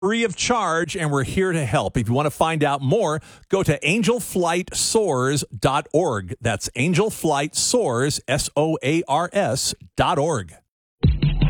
free of charge, and we're here to help. If you want to find out more, go to angelflightsoars.org. That's angelflightsoars, SOARS.org.